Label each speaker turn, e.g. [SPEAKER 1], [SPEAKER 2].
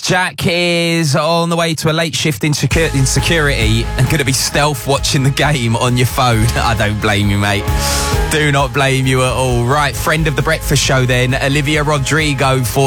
[SPEAKER 1] Jack is on the way to a late shift in security and going to be stealth watching the game on your phone. I don't blame you, mate. Do not blame you at all. Right, friend of the breakfast show then, Olivia Rodrigo for